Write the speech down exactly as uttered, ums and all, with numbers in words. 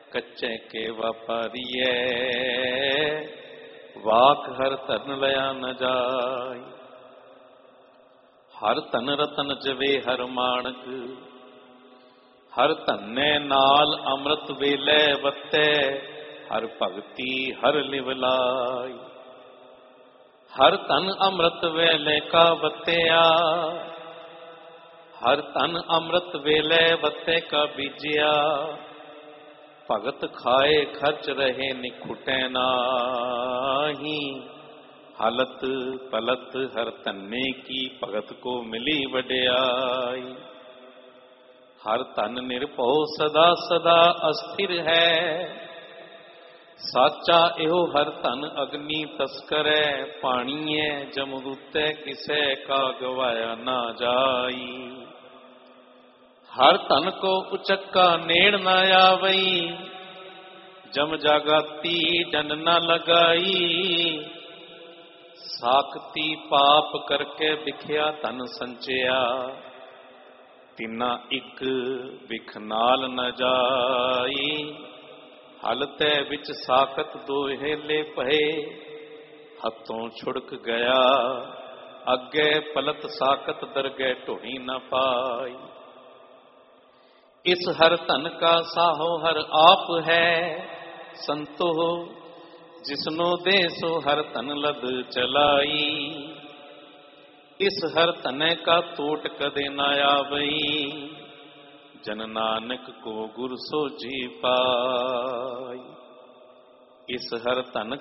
कच्चे के व्यापारिये वाक हर धन लया न जाय। हर धन रतन जवे हर माणक हर धन्ने नाल अमृत वेले वत्ते हर भगती हर लिवलाई। हर धन अमृत वेले का वत्तिया हर धन अमृत वेले वत्ते का बीजिया। भगत खाए खर्च रहे निखुटे नाही। हालत पलत हर धन्ने की भगत को मिली वड्याई। हर धन निरभौ सदा सदा अस्थिर है। साचा एहो हर धन अग्नि तस्करै पाणीए जमदूते किसे का गवाया ना जाई। हर धन को उचक्का नेड़ न आवई जम जागाती डन न लगाई। साकती पाप करके बिख्या धन संचया तिना इक बिख नाल न जाई। हलते विच साकत दो हेले पए हथों छुड़क गया अगे पलत साकत दरगे ढोई न पाई। इस हर धन का साहो हर आप है संतो जिसनो दे सो हर धन लद चलाई। इस हर धने का तोट कदे न आवई जन नानक को गुर सो जी पाई। इस हर धन